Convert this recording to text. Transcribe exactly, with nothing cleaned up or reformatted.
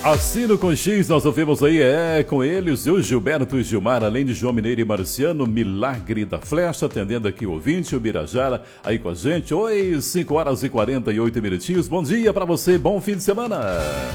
Assino com X, nós ouvimos aí, é, com ele, o seu Gilberto e Gilmar, além de João Mineiro e Marciano, Milagre da Flecha, atendendo aqui o ouvinte, o Birajara, aí com a gente. Oi, cinco horas e quarenta e oito minutinhos, bom dia pra você, bom fim de semana.